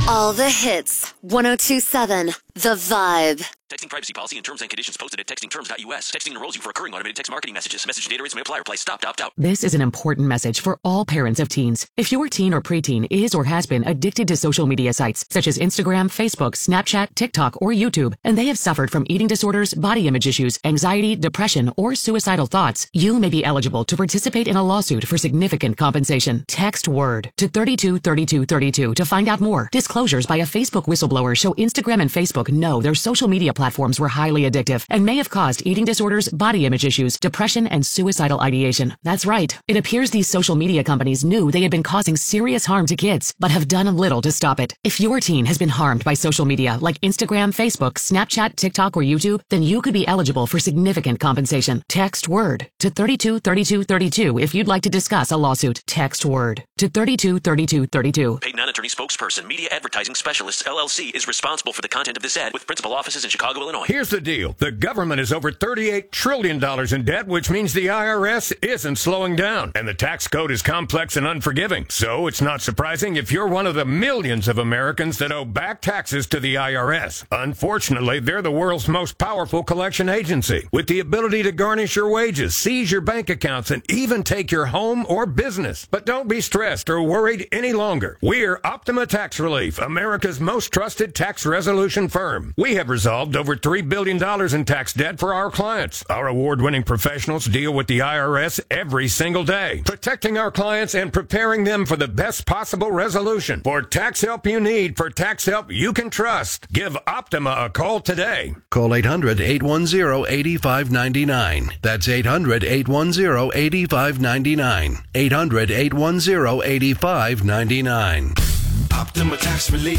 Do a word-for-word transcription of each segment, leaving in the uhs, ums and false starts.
All the hits. one oh two point seven The Vibe. Texting privacy policy and terms and conditions posted at texting terms dot U S. Texting enrolls you for recurring automated text marketing messages. Message data rates may apply. Reply stop, opt out. This is an important message for all parents of teens. If your teen or preteen is or has been addicted to social media sites such as Instagram, Facebook, Snapchat, TikTok, or YouTube, and they have suffered from eating disorders, body image issues, anxiety, depression, or suicidal thoughts, you may be eligible to participate in a lawsuit for significant compensation. Text WORD to thirty-two thirty-two thirty-two to find out more. Disclosures by a Facebook whistleblower show Instagram and Facebook know their social media platforms were highly addictive and may have caused eating disorders, body image issues, depression, and suicidal ideation. That's right. It appears these social media companies knew they had been causing serious harm to kids, but have done little to stop it. If your teen has been harmed by social media like Instagram, Facebook, Snapchat, TikTok, or YouTube, then you could be eligible for significant compensation. Text WORD to thirty-two thirty-two thirty-two if you'd like to discuss a lawsuit. Text WORD to thirty-two thirty-two thirty-two. Paid non-attorney spokesperson, Media Advertising Specialists, L L C, is responsible for the content of this ad with principal offices in Chicago, Illinois. Here's the deal. The government is over thirty-eight trillion dollars in debt, which means the I R S isn't slowing down. And the tax code is complex and unforgiving. So it's not surprising if you're one of the millions of Americans that owe back taxes to the I R S. Unfortunately, they're the world's most powerful collection agency, with the ability to garnish your wages, seize your bank accounts, and even take your home or business. But don't be stressed or worried any longer. We're Optima Tax Relief, America's most trusted tax resolution firm. We have resolved over three billion dollars in tax debt for our clients. Our award-winning professionals deal with the I R S every single day, protecting our clients and preparing them for the best possible resolution. For tax help you need, for tax help you can trust, give Optima a call today. Call eight hundred, eight one zero, eight five nine nine. That's eight hundred, eight one zero, eight five nine nine. eight hundred, eight one zero, eight five nine nine. Optima Tax Relief.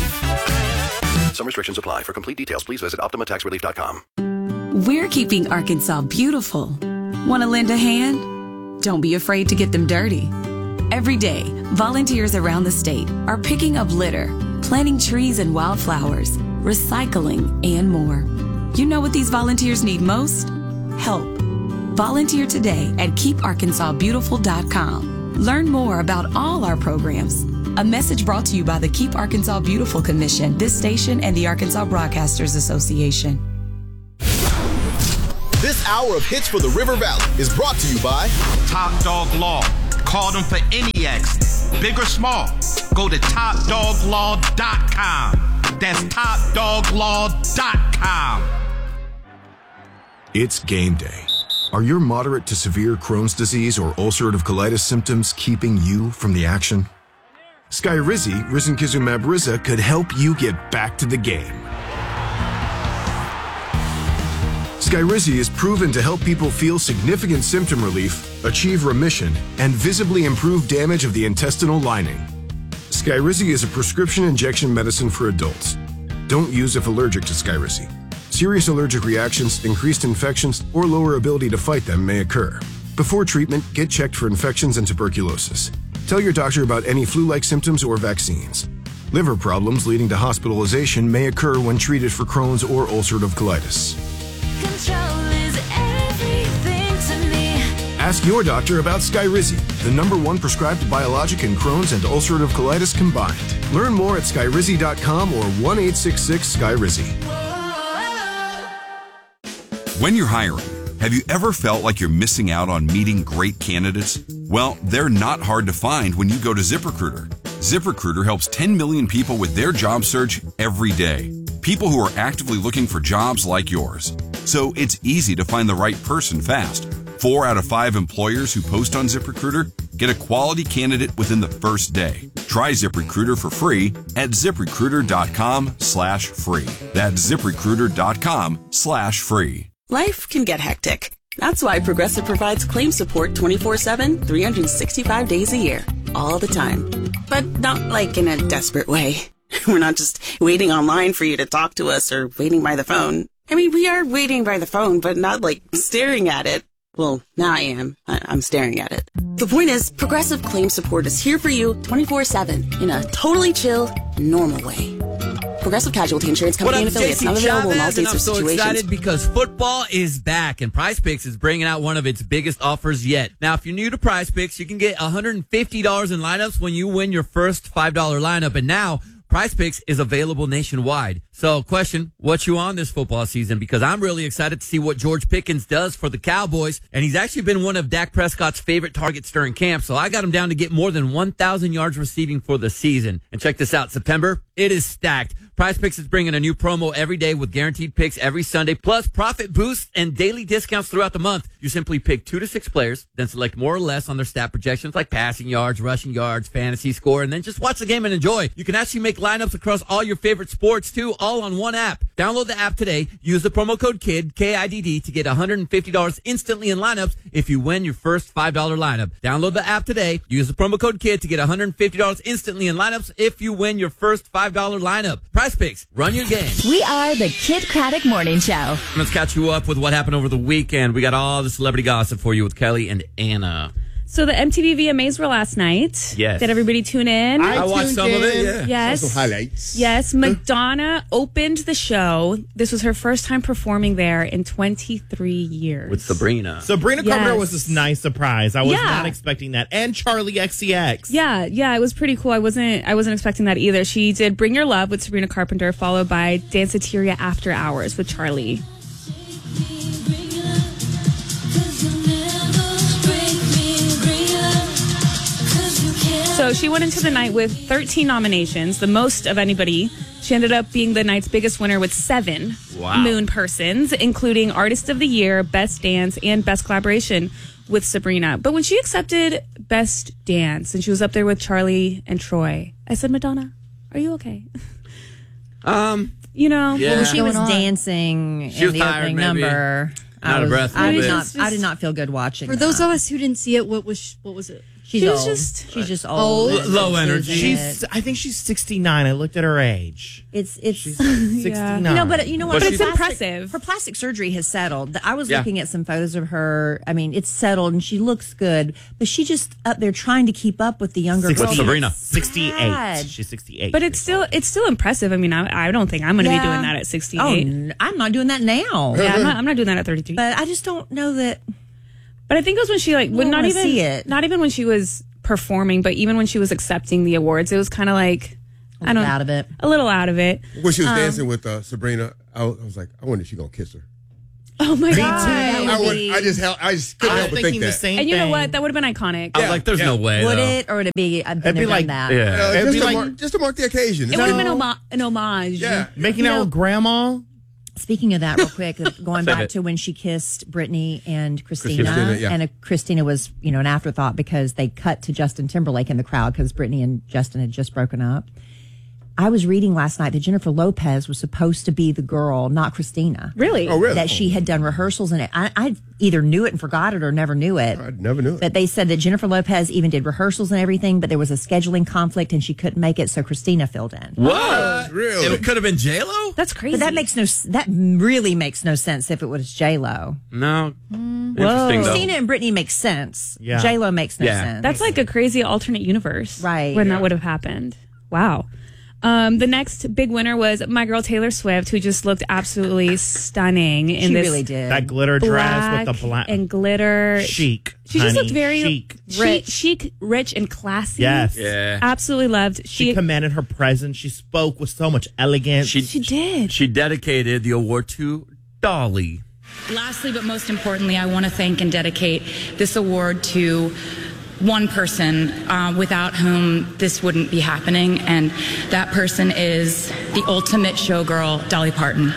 Some restrictions apply. For complete details, please visit optima tax relief dot com. We're keeping Arkansas beautiful. Want to lend a hand? Don't be afraid to get them dirty. Every day, volunteers around the state are picking up litter, planting trees and wildflowers, recycling, and more. You know what these volunteers need most? Help. Volunteer today at keep arkansas beautiful dot com. Learn more about all our programs. A message brought to you by the Keep Arkansas Beautiful Commission, this station, and the Arkansas Broadcasters Association. This hour of Hits for the River Valley is brought to you by Top Dog Law. Call them for any accident, big or small. Go to top dog law dot com. That's top dog law dot com. It's game day. Are your moderate to severe Crohn's disease or ulcerative colitis symptoms keeping you from the action? Skyrizi, risankizumab Riza, could help you get back to the game. Skyrizi is proven to help people feel significant symptom relief, achieve remission, and visibly improve damage of the intestinal lining. Skyrizi is a prescription injection medicine for adults. Don't use if allergic to Skyrizi. Serious allergic reactions, increased infections, or lower ability to fight them may occur. Before treatment, get checked for infections and tuberculosis. Tell your doctor about any flu-like symptoms or vaccines. Liver problems leading to hospitalization may occur when treated for Crohn's or ulcerative colitis. Control is everything to me. Ask your doctor about Skyrizi, the number one prescribed biologic in Crohn's and ulcerative colitis combined. Learn more at skyrizi dot com or one eight six six Skyrizi. When you're hiring, have you ever felt like you're missing out on meeting great candidates? Well, they're not hard to find when you go to ZipRecruiter. ZipRecruiter helps ten million people with their job search every day. People who are actively looking for jobs like yours. So it's easy to find the right person fast. Four out of five employers who post on ZipRecruiter get a quality candidate within the first day. Try ZipRecruiter for free at ZipRecruiter.com slash free. That's ZipRecruiter.com slash free. Life can get hectic. That's why Progressive provides claim support twenty-four seven, three hundred sixty-five days a year, all the time. But not like in a desperate way. We're not just waiting online for you to talk to us or waiting by the phone. I mean, we are waiting by the phone, but not like staring at it. Well, now I am. I- I'm staring at it. The point is, Progressive Claim Support is here for you twenty-four seven in a totally chill, normal way. Progressive Casualty Insurance Company and affiliates. Not available in all states or situations. I'm so excited because football is back and PrizePicks is bringing out one of its biggest offers yet. Now, if you're new to PrizePicks, you can get one hundred fifty dollars in lineups when you win your first five dollar lineup. And now, Prize Picks is available nationwide. So, question, what you on this football season? Because I'm really excited to see what George Pickens does for the Cowboys. And he's actually been one of Dak Prescott's favorite targets during camp. So I got him down to get more than one thousand yards receiving for the season. And check this out, September, it is stacked. Prize Picks is bringing a new promo every day with guaranteed picks every Sunday, plus profit boosts and daily discounts throughout the month. You simply pick two to six players, then select more or less on their stat projections like passing yards, rushing yards, fantasy score, and then just watch the game and enjoy. You can actually make lineups across all your favorite sports too, all on one app. Download the app today. Use the promo code KID, K I D D, to get one hundred fifty dollars instantly in lineups if you win your first five dollar lineup. Download the app today. Use the promo code KID to get one hundred fifty dollars instantly in lineups if you win your first five dollar lineup. Prize Picks. Run your game. We are the Kid Craddock Morning Show. Let's catch you up with what happened over the weekend. We got all the celebrity gossip for you with Kelly and Anna. So the M T V V M As were last night. Yes. Did everybody tune in? I, I watched some in. of it, yeah. Yes. Some highlights. Yes. Madonna opened the show. This was her first time performing there in twenty-three years. With Sabrina. Sabrina Yes. Carpenter was this nice surprise. I was Yeah. not expecting that. And Charlie X C X. Yeah, yeah, it was pretty cool. I wasn't I wasn't expecting that either. She did Bring Your Love with Sabrina Carpenter, followed by Danceteria After Hours with Charlie. So she went into the night with thirteen nominations, the most of anybody. She ended up being the night's biggest winner with seven Wow. Moon persons, including Artist of the Year, Best Dance, and Best Collaboration with Sabrina. But when she accepted Best Dance, and she was up there with Charlie and Troy, I said, Madonna, are you okay? Um, you know, yeah. Well, she was dancing She in was the tired, opening maybe. number. Out I of was, breath a I little did bit. not. It's I just- did not feel good watching. For those that. of us who didn't see it, what was what was it? she's She was old. just- she's just old. old. L- low She's- energy. She's, I think she's sixty-nine. I looked at her age. It's it's She's sixty-nine. You know, but you know what? But Her she's plastic- impressive. Her plastic surgery has settled. I was Yeah. looking at some photos of her. I mean, it's settled and she looks good. But she just up there trying to keep up with the younger With girls. Sabrina. It's sixty-eight. sad. She's sixty-eight. but it's still it's still impressive. I mean, I, I don't think I'm going to Yeah. be doing that at Oh, sixty-eight. n- I'm not doing that now. Yeah, I'm not, I'm not doing that at thirty-three. But I just don't know that. But I think it was when she like would I not wanna even see it. not even when she was performing, but even when she was accepting the awards, it was kind of like I don't out of it. a little out of it. When she was Um, dancing with uh, Sabrina, I was, I was like, I wonder if she's gonna kiss her. Oh my Me god! too. I, would, I just, hel- I just couldn't I help was but thinking think the that. same And you know thing. what? That would have been iconic. I was like, there's yeah. no way, Would though. it, or would it be? I've been It'd be there, like- done that. Yeah. Uh, It'd just, be to like- mark, just to mark the occasion. It would have been oma- an homage. Yeah. Making You out know- with grandma. Speaking of that, real quick, going Save back it. to when she kissed Brittany and Christina, Christina, yeah. and uh, Christina was, you know, an afterthought because they cut to Justin Timberlake in the crowd because Brittany and Justin had just broken up. I was reading last night that Jennifer Lopez was supposed to be the girl, not Christina. Really? Oh, really? That she had done rehearsals and I, I either knew it and forgot it or never knew it. I never knew it. But they said that Jennifer Lopez even did rehearsals and everything, but there was a scheduling conflict and she couldn't make it, so Christina filled in. What? Really? It could have been J-Lo? That's crazy. But that makes no s- that really makes no sense if it was J Lo. No. Mm. Interesting, though. Christina and Brittany makes sense. Yeah. J Lo makes no Yeah. sense. That's like a crazy alternate universe, Right. When Yeah. that would have happened. Wow. Um, the next big winner was my girl Taylor Swift, who just looked absolutely stunning in She this really did. That glitter dress with black the black and glitter. chic. She just honey, looked very chic. rich, chic, rich, and classy. Yes. Yeah. Absolutely loved. She She commanded her presence. She spoke with so much elegance. She, she did. She dedicated the award to Dolly. Lastly, but most importantly, I want to thank and dedicate this award to one person uh, without whom this wouldn't be happening, and that person is the ultimate showgirl, Dolly Parton.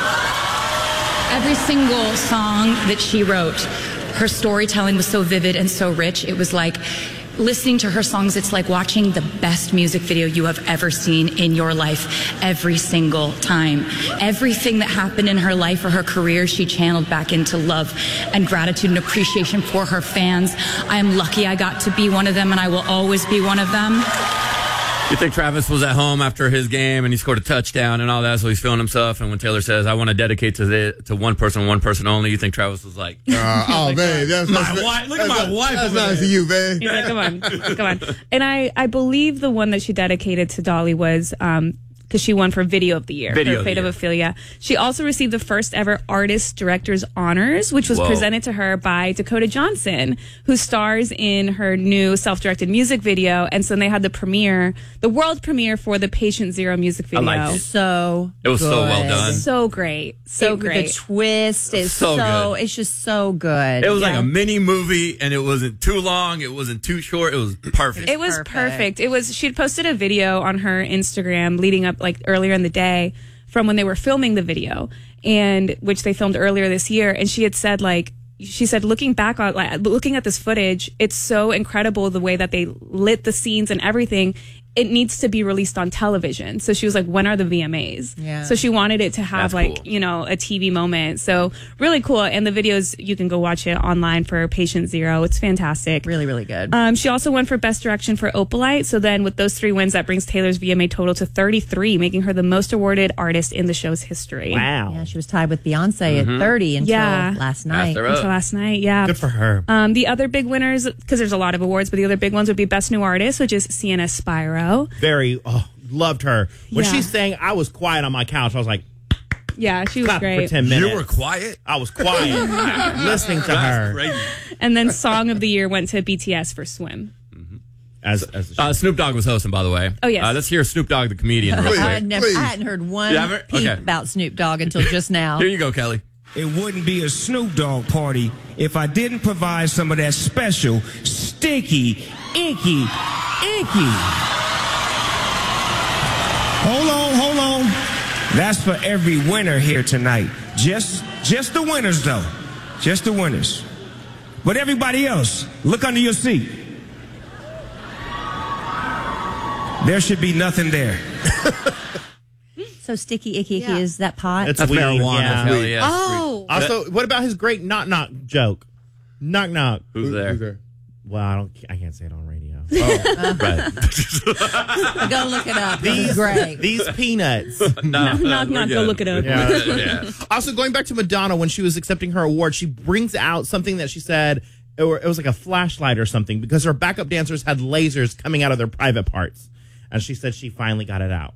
Every single song that she wrote, her storytelling was so vivid and so rich. It was like listening to her songs, it's like watching the best music video you have ever seen in your life every single time. Everything that happened in her life or her career, she channeled back into love and gratitude and appreciation for her fans. I am lucky I got to be one of them, and I will always be one of them. You think Travis was at home after his game and he scored a touchdown and all that, so he's feeling himself. And when Taylor says, "I want to dedicate to the, to one person, one person only," you think Travis was like, Uh, oh, man. That's my that's- wife. Look at that's- my wife. That's over nice there. of you, man. He's like, come on, come on. And I, I believe the one that she dedicated to Dolly was um, because she won for Video of the Year Video for of the Fate of Year. Ophelia. She also received the first ever Artist Director's Honors, which was Whoa. presented to her by Dakota Johnson, who stars in her new self-directed music video. And so they had the premiere, the world premiere for the Patient Zero music video. I liked it. So It was so good. well done. So great. So It- great. The twist is So so, good. it's just so good. It was like Yeah. a mini movie, and it wasn't too long. It wasn't too short. It was perfect. It was perfect. perfect. It was. She'd posted a video on her Instagram leading up, like earlier in the day, from when they were filming the video, and which they filmed earlier this year. And she had said, like, she said, looking back on, like, looking at this footage, it's so incredible the way that they lit the scenes and everything. It needs to be released on television. So she was like, when are the V M As? Yeah. So she wanted it to have That's like, cool. you know, a T V moment. So really cool. And the videos, you can go watch it online for Patient Zero. It's fantastic. Really, really good. Um, she also won for Best Direction for Opalite. So then with those three wins, that brings Taylor's V M A total to thirty-three, making her the most awarded artist in the show's history. Wow. Yeah, she was tied with Beyonce at thirty until Yeah. last night. her up. Until last night, yeah. Good for her. Um, the other big winners, because there's a lot of awards, but the other big ones would be Best New Artist, which is Sienna Spyro. Very, oh, loved her. When Yeah. she sang, I was quiet on my couch. I was like, Yeah, she was clap for great. ten minutes. You were quiet? I was quiet listening to her. Crazy. And then Song of the Year went to B T S for Swim. As, as Uh, Snoop Dogg was hosting, by the way. Oh, yes. Uh, let's hear Snoop Dogg, the comedian, real I, quick. had never, please. I hadn't heard one You haven't? peep Okay. about Snoop Dogg until just now. Here you go, Kelly. It wouldn't be a Snoop Dogg party if I didn't provide some of that special, sticky, inky, inky. Hold on, hold on. That's for every winner here tonight. Just, just the winners, though. Just the winners. But everybody else, look under your seat. There should be nothing there. So sticky, icky, icky Yeah. is that pot? It's That's weed, marijuana. yeah. Hell yeah. Oh, Also, what about his great knock knock joke? Knock knock. Who's there? Who's there? Well, I don't. I can't say it on radio. Oh, right. Go look it up. This These is great. These peanuts. no, Knock, knock, we're knock, go good. look it up. Yeah. yeah. Also, going back to Madonna, when she was accepting her award, she brings out something that she said, or it was like a flashlight or something, because her backup dancers had lasers coming out of their private parts, and she said she finally got it out.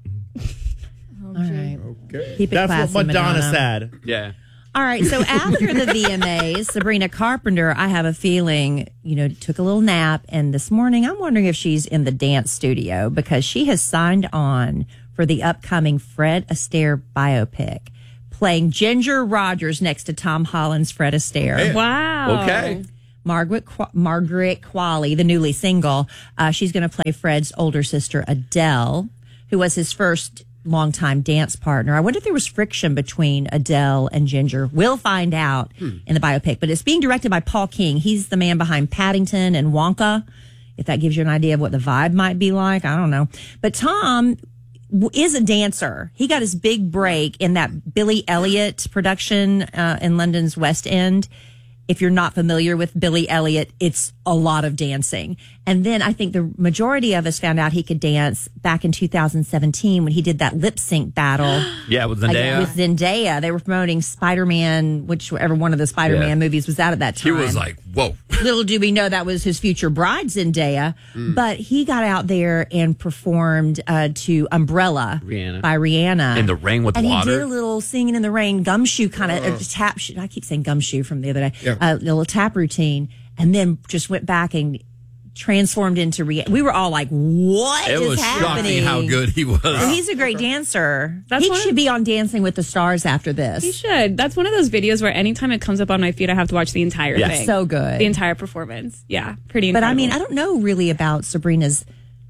All right. Okay. Keep it That's classy, what Madonna, Madonna said. Yeah. All right. So after the V M As, Sabrina Carpenter, I have a feeling, you know, took a little nap. And this morning, I'm wondering if she's in the dance studio because she has signed on for the upcoming Fred Astaire biopic, playing Ginger Rogers next to Tom Holland's Fred Astaire. Wow. Okay. Margaret Qu- Margaret Qualley, the newly single, uh, she's going to play Fred's older sister Adele, who was his first longtime dance partner. I wonder if there was friction between Adele and Ginger. We'll find out Hmm. in the biopic. But it's being directed by Paul King. He's the man behind Paddington and Wonka. If that gives you an idea of what the vibe might be like, I don't know. But Tom w- is a dancer. He got his big break in that Billy Elliot production uh, in London's West End. If you're not familiar with Billy Elliot, it's a lot of dancing. And then I think the majority of us found out he could dance back in two thousand seventeen when he did that lip sync battle. Yeah, with Like, Zendaya. with Zendaya. They were promoting Spider-Man, whichever one of the Spider-Man Yeah. movies was out at that He time. was like, whoa. Little do we know that was his future bride, Zendaya. Mm. But he got out there and performed uh, to Umbrella Rihanna. by Rihanna. In the rain with and water. he did a little singing in the rain gumshoe kind of uh, tap. sh- I keep saying gumshoe from the other day. Yeah. A little tap routine, and then just went back and transformed into Rihanna. We were all like, "What It is was happening?" shocking how good he was. And he's a great dancer. That's he one should of- be on Dancing with the Stars after this. You should. That's one of those videos where anytime it comes up on my feed, I have to watch the entire Yeah. thing. So good. The entire performance. Yeah. Pretty But incredible. I mean, I don't know really about Sabrina's.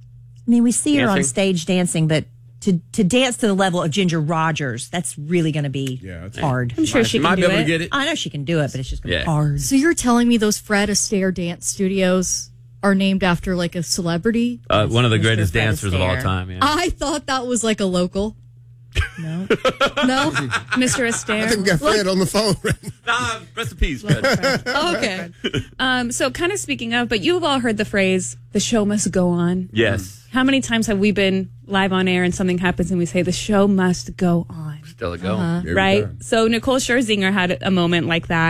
I mean, we see her on Dancing? stage dancing, but to to dance to the level of Ginger Rogers, that's really going to be hard. I'm sure she Might can be do able to it. get it. I know she can do it, but it's just going to Yeah. be hard. So you're telling me those Fred Astaire dance studios are named after like a celebrity? Uh, one of the greatest Fred dancers of all Astaire. time. Yeah. I thought that was like a local. No. No? Mister Astaire. I think we got Fred on the phone. Nah, rest in peace, Okay. Um, so kind of speaking of, but you've all heard the phrase, the show must go on. Yes. How many times have we been live on air and something happens and we say the show must go on? Still a go. Uh-huh. Right? So Nicole Scherzinger had a moment like that.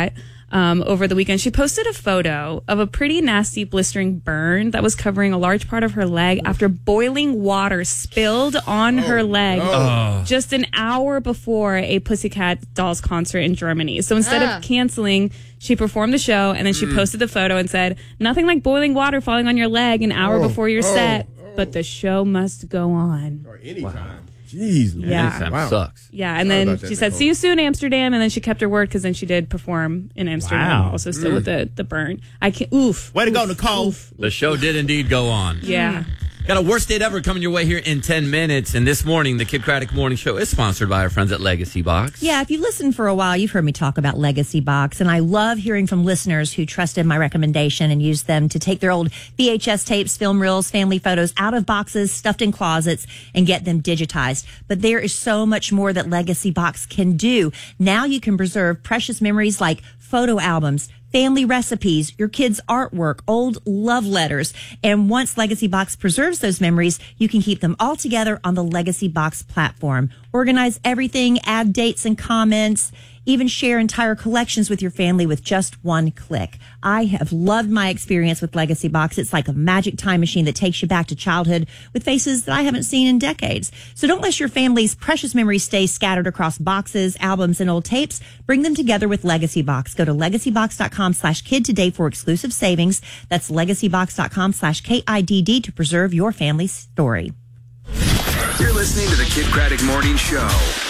um, over the weekend. She posted a photo of a pretty nasty blistering burn that was covering a large part of her leg after boiling water spilled on her leg Oh. just an hour before a Pussycat Dolls concert in Germany. So instead Ah. of canceling, she performed the show and then she Mm. posted the photo and said, nothing like boiling water falling on your leg an hour Oh, before your oh, set, but the show must go on. Or anytime. Jeez, man. Yeah. Anytime Wow. sucks. Yeah, and Sorry then about that, she said, Nicole. see you soon, Amsterdam. And then she kept her word because then she did perform in Amsterdam, Wow. also still Mm. with the, the burn. I can't, oof. Way to go, oof, Nicole. oof. The show did indeed go on. Yeah. Got a worst date ever coming your way here in ten minutes. And this morning, the Kid Craddock Morning Show is sponsored by our friends at Legacy Box. Yeah, if you've listened for a while, you've heard me talk about Legacy Box, and I love hearing from listeners who trusted my recommendation and used them to take their old V H S tapes, film reels, family photos out of boxes, stuffed in closets, and get them digitized. But there is so much more that Legacy Box can do. Now you can preserve precious memories like photo albums, family recipes, your kids' artwork, old love letters. And once Legacy Box preserves those memories, you can keep them all together on the Legacy Box platform. Organize everything, add dates and comments, even share entire collections with your family with just one click. I have loved my experience with Legacy Box. It's like a magic time machine that takes you back to childhood with faces that I haven't seen in decades. So don't let your family's precious memories stay scattered across boxes, albums, and old tapes. Bring them together with Legacy Box. Go to legacybox.com slash kid today for exclusive savings. That's legacybox.com slash K I D D to preserve your family's story. You're listening to the Kid Craddock Morning Show.